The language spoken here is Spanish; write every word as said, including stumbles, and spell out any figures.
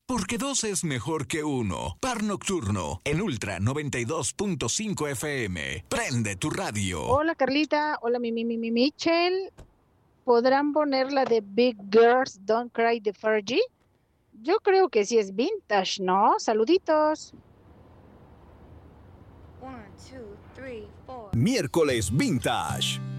Porque dos es mejor que uno. Par Nocturno, en Ultra noventa y dos punto cinco F M. Prende tu radio. Hola Carlita, hola mi, mi, mi, mi Michelle. ¿Podrán poner la de Big Girls Don't Cry de Fergie? Yo creo que sí es vintage, ¿no? Saluditos. One, two, three, four. Miércoles Vintage.